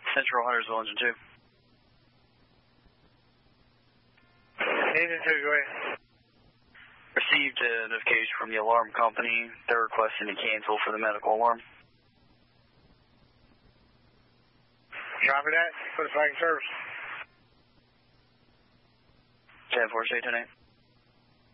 Central Huntersville, Engine 2. Engine 2, go ahead. Received a notification from the alarm company. They're requesting to cancel for the medical alarm. Copy that. Put it back in service. 10-4, 8-10-8.